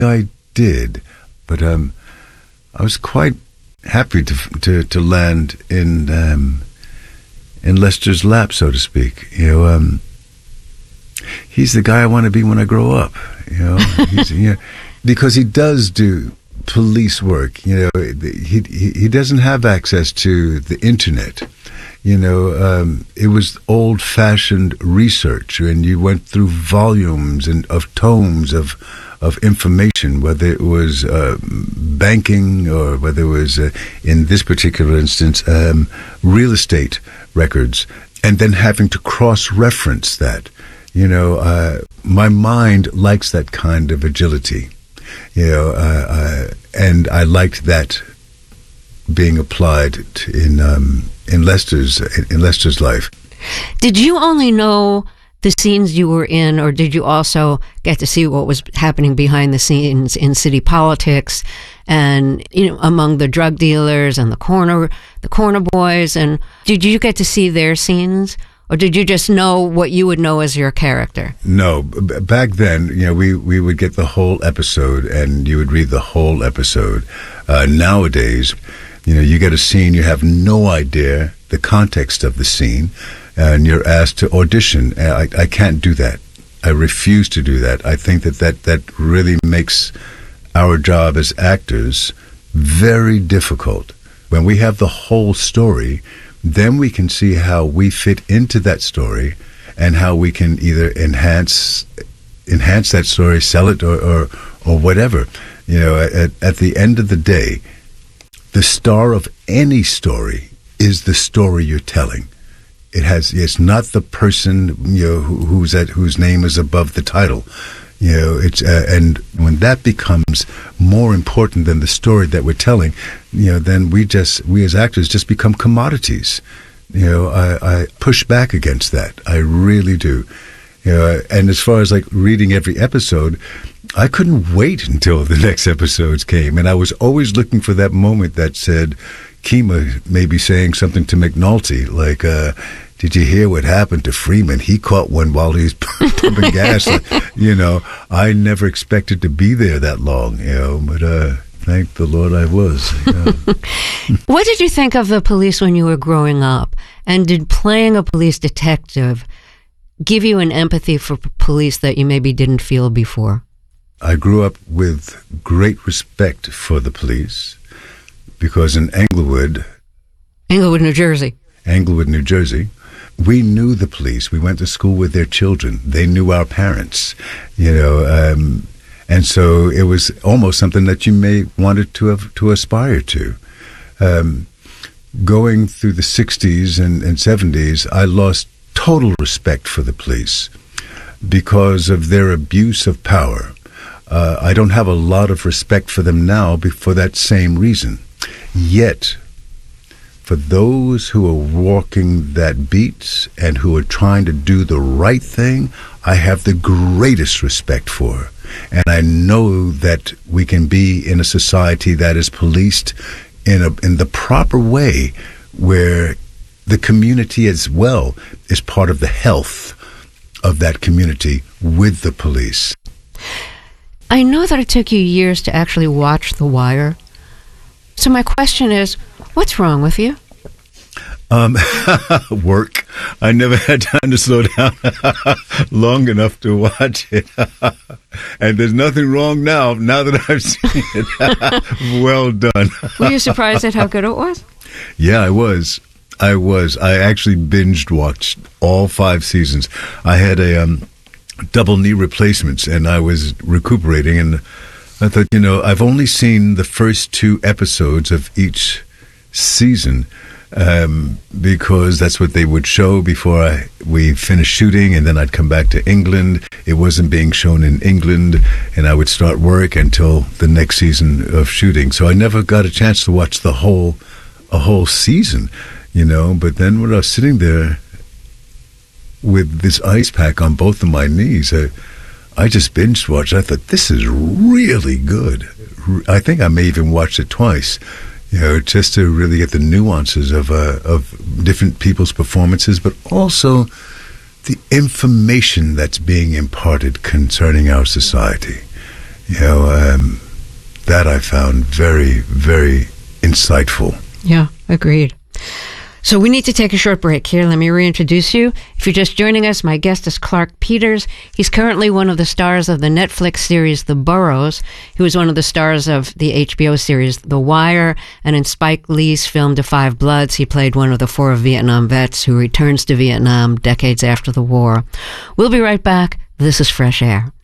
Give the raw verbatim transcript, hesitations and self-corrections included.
I did, but um, I was quite happy to to, to land in um, in Lester's lap, so to speak. You know, um, he's the guy I want to be when I grow up. You know, he's, you know, because he does do police work. You know, he he, he doesn't have access to the internet. You know, um, it was old-fashioned research, and you went through volumes and of tomes of of information, whether it was uh, banking or whether it was, uh, in this particular instance, um, real estate records, and then having to cross-reference that. You know, uh, my mind likes that kind of agility. You know, uh, uh, and I liked that being applied to in um, in Lester's in Lester's life. Did you only know the scenes you were in, or did you also get to see what was happening behind the scenes in city politics, and you know, among the drug dealers and the corner the corner boys? And did you get to see their scenes, or did you just know what you would know as your character? No, b- back then, you know, we we would get the whole episode, and you would read the whole episode. Uh, nowadays, you know, you get a scene, you have no idea the context of the scene, and you're asked to audition. I, I can't do that. I refuse to do that. I think that, that that really makes our job as actors very difficult. When we have the whole story, then we can see how we fit into that story and how we can either enhance enhance that story, sell it, or or, or whatever. You know, at, at the end of the day, the star of any story is the story you're telling. It has. It's not the person, you know, who, who's at whose name is above the title. You know, it's uh, and when that becomes more important than the story that we're telling, you know, then we just we as actors just become commodities. You know, I, I push back against that. I really do. You know, and as far as like reading every episode, I couldn't wait until the next episodes came, and I was always looking for that moment that said, Kima may be saying something to McNulty, like, uh, did you hear what happened to Freeman? He caught one while he's pumping gas. You know, I never expected to be there that long, you know, but uh, thank the Lord I was. You know. What did you think of the police when you were growing up? And did playing a police detective give you an empathy for p- police that you maybe didn't feel before? I grew up with great respect for the police because in Englewood, Englewood, New Jersey. Englewood, New Jersey, we knew the police. We went to school with their children. They knew our parents, you know, um, and so it was almost something that you may wanted to have to aspire to. Um, going through the sixties and, and seventies, I lost total respect for the police because of their abuse of power. Uh, I don't have a lot of respect for them now for that same reason. Yet, for those who are walking that beat and who are trying to do the right thing, I have the greatest respect for. And I know that we can be in a society that is policed in a in the proper way, where the community as well is part of the health of that community with the police. I know that it took you years to actually watch The Wire. So my question is, what's wrong with you? Um, work. I never had time to slow down long enough to watch it. And there's nothing wrong now, now that I've seen it. Well done. Were you surprised at how good it was? Yeah, I was. I was. I actually binged watched all five seasons. I had a um, double knee replacements, and I was recuperating, and I thought, you know, I've only seen the first two episodes of each season, um, because that's what they would show before I, we finished shooting, and then I'd come back to England. It wasn't being shown in England, and I would start work until the next season of shooting. So I never got a chance to watch the whole, a whole season, you know. But then when I was sitting there with this ice pack on both of my knees, I, I just binge watched. I thought, this is really good. I think I may even watch it twice, you know, just to really get the nuances of uh, of different people's performances, but also the information that's being imparted concerning our society. You know, um, that I found very, very insightful. Yeah, agreed. So we need to take a short break here. Let me reintroduce you. If you're just joining us, my guest is Clarke Peters. He's currently one of the stars of the Netflix series The Burrows. He was one of the stars of the H B O series The Wire, and in Spike Lee's film Da five Bloods, he played one of the four Vietnam vets who returns to Vietnam decades after the war. We'll be right back. This is Fresh Air.